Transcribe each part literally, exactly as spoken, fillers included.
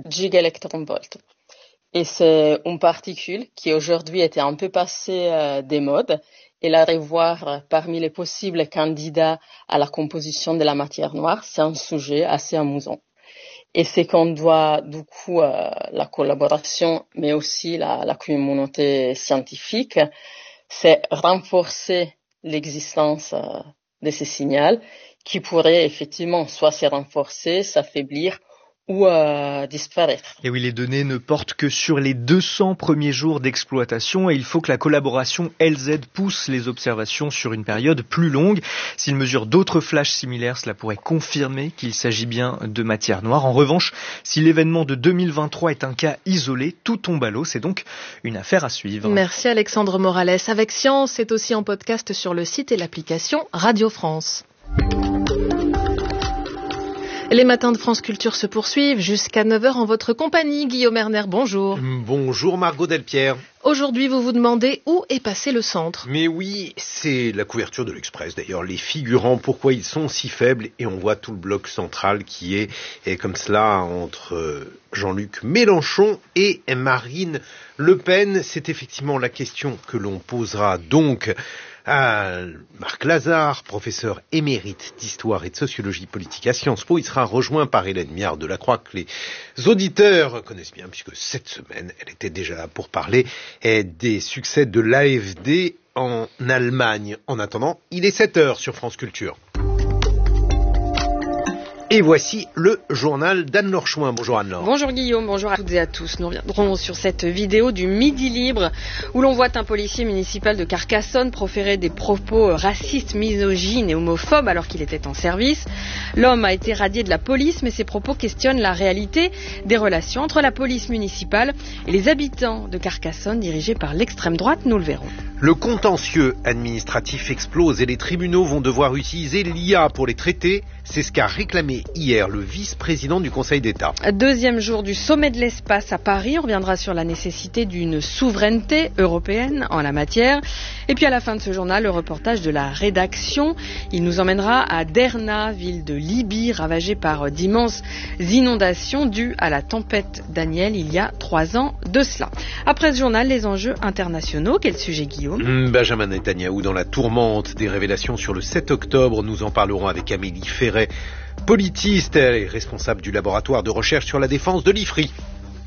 gigaelectronvolt. Et c'est une particule qui aujourd'hui était un peu passée euh, des modes. Et la revoir parmi les possibles candidats à la composition de la matière noire, c'est un sujet assez amusant. Et c'est qu'on doit, du coup, euh, la collaboration, mais aussi la, la communauté scientifique, c'est renforcer l'existence euh, de ces signaux qui pourraient effectivement soit se renforcer, s'affaiblir ou euh, disparaître. Et oui, les données ne portent que sur les deux cents premiers jours d'exploitation et il faut que la collaboration L Z pousse les observations sur une période plus longue. S'il mesure d'autres flashs similaires, cela pourrait confirmer qu'il s'agit bien de matière noire. En revanche, si l'événement de deux mille vingt-trois est un cas isolé, tout tombe à l'eau. C'est donc une affaire à suivre. Merci Alexandre Morales. Avec Science, c'est aussi en podcast sur le site et l'application Radio France. Les matins de France Culture se poursuivent jusqu'à neuf heures en votre compagnie. Guillaume Erner, bonjour. Bonjour Margot Delpierre. Aujourd'hui, vous vous demandez où est passé le centre. Mais oui, c'est la couverture de l'Express. D'ailleurs, les figurants, pourquoi ils sont si faibles. Et on voit tout le bloc central qui est, est comme cela entre Jean-Luc Mélenchon et Marine Le Pen. C'est effectivement la question que l'on posera donc à Marc Lazare, professeur émérite d'histoire et de sociologie politique à Sciences Po. Il sera rejoint par Hélène Miard de la Croix, que les auditeurs connaissent bien, puisque cette semaine, elle était déjà là pour parler des succès de l'A F D en Allemagne. En attendant, il est sept heures sur France Culture. Et voici le journal d'Anne-Laure Chouin. Bonjour Anne-Laure. Bonjour Guillaume, bonjour à toutes et à tous. Nous reviendrons sur cette vidéo du Midi Libre où l'on voit un policier municipal de Carcassonne proférer des propos racistes, misogynes et homophobes alors qu'il était en service. L'homme a été radié de la police, mais ses propos questionnent la réalité des relations entre la police municipale et les habitants de Carcassonne dirigés par l'extrême droite. Nous le verrons. Le contentieux administratif explose et les tribunaux vont devoir utiliser l'I A pour les traiter. C'est ce qu'a réclamé hier le vice-président du Conseil d'État. Deuxième jour du sommet de l'espace à Paris. On reviendra sur la nécessité d'une souveraineté européenne en la matière. Et puis à la fin de ce journal, le reportage de la rédaction. Il nous emmènera à Derna, ville de Libye, ravagée par d'immenses inondations dues à la tempête Daniel il y a trois ans de cela. Après ce journal, les enjeux internationaux. Quel sujet, Guillaume ? Benjamin Netanyahou dans la tourmente des révélations sur le sept octobre. Nous en parlerons avec Amélie Ferret, politiste et responsable du laboratoire de recherche sur la défense de l'I F R I.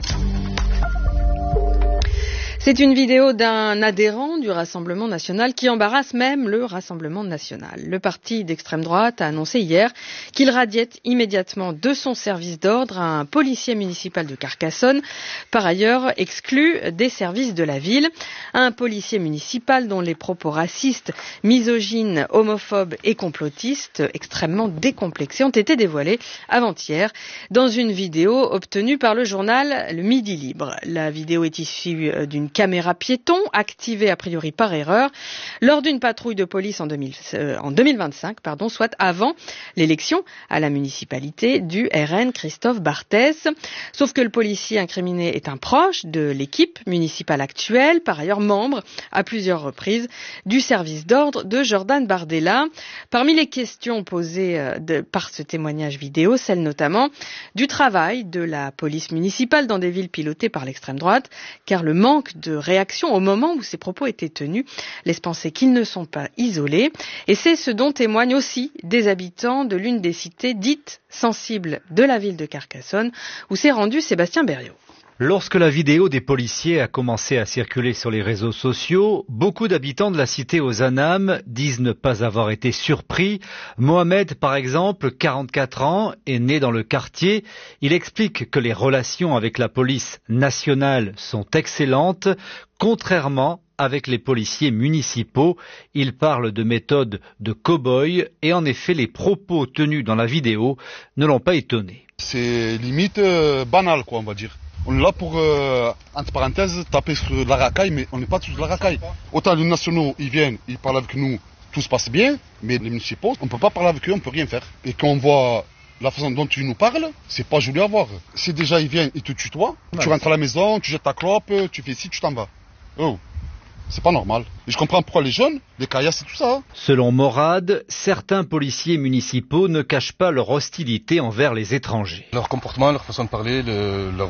C'est une vidéo d'un adhérent du Rassemblement national qui embarrasse même le Rassemblement national. Le parti d'extrême droite a annoncé hier qu'il radiait immédiatement de son service d'ordre un policier municipal de Carcassonne, par ailleurs exclu des services de la ville. Un policier municipal dont les propos racistes, misogynes, homophobes et complotistes extrêmement décomplexés ont été dévoilés avant-hier dans une vidéo obtenue par le journal Le Midi Libre. La vidéo est issue d'une caméra piéton activée a priori par erreur lors d'une patrouille de police en, deux mille, euh, en deux mille vingt-cinq, pardon, soit avant l'élection à la municipalité du R N Christophe Barthès. Sauf que le policier incriminé est un proche de l'équipe municipale actuelle, par ailleurs membre à plusieurs reprises du service d'ordre de Jordan Bardella. Parmi les questions posées euh, de, par ce témoignage vidéo, celle notamment du travail de la police municipale dans des villes pilotées par l'extrême droite, car le manque de réaction au moment où ces propos étaient tenus laisse penser qu'ils ne sont pas isolés. Et c'est ce dont témoignent aussi des habitants de l'une des cités dites sensibles de la ville de Carcassonne, où s'est rendu Sébastien Berriot. Lorsque la vidéo des policiers a commencé à circuler sur les réseaux sociaux, beaucoup d'habitants de la cité aux Anames disent ne pas avoir été surpris. Mohamed, par exemple, quarante-quatre ans, est né dans le quartier. Il explique que les relations avec la police nationale sont excellentes, contrairement avec les policiers municipaux. Il parle de méthode de cow-boy et en effet, les propos tenus dans la vidéo ne l'ont pas étonné. C'est limite euh, banal, quoi, on va dire. On est là pour, euh, entre parenthèses, taper sur la racaille, mais on n'est pas sur la racaille. Autant les nationaux, ils viennent, ils parlent avec nous, tout se passe bien, mais les municipaux, on ne peut pas parler avec eux, on ne peut rien faire. Et quand on voit la façon dont tu nous parles, c'est pas joli à voir. Si déjà ils viennent, ils te tutoient, ouais, tu rentres à la maison, tu jettes ta clope, tu fais ci, tu t'en vas. Oh, c'est pas normal. Et je comprends pourquoi les jeunes, les caillasses et tout ça. Hein. Selon Morad, certains policiers municipaux ne cachent pas leur hostilité envers les étrangers. Leur comportement, leur façon de parler, le, leur